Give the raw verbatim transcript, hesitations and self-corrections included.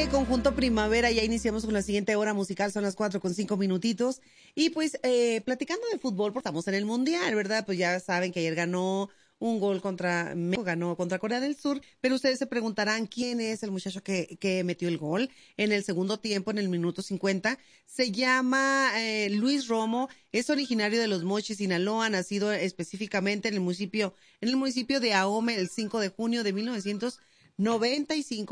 el conjunto Primavera. Ya iniciamos con la siguiente hora musical, son las cuatro con cinco minutitos. Y pues, eh, platicando de fútbol, porque estamos en el Mundial, ¿verdad? Pues ya saben que ayer ganó un gol contra México, ganó contra Corea del Sur, pero ustedes se preguntarán quién es el muchacho que, que metió el gol en el segundo tiempo, en el minuto cincuenta. Se llama eh, Luis Romo, es originario de Los Mochis, Sinaloa, nacido específicamente en el municipio, en el municipio de Ahome el cinco de junio de mil novecientos noventa y cinco.